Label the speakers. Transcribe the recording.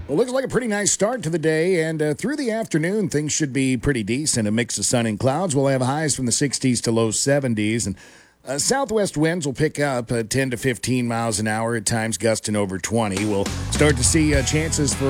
Speaker 1: Well, looks like a pretty nice start to the day, and through the afternoon, things should be pretty decent. A mix of sun and clouds. We'll have highs from the 60s to low 70s, and southwest winds will pick up 10 to 15 miles an hour at times, gusting over 20. We'll start to see chances for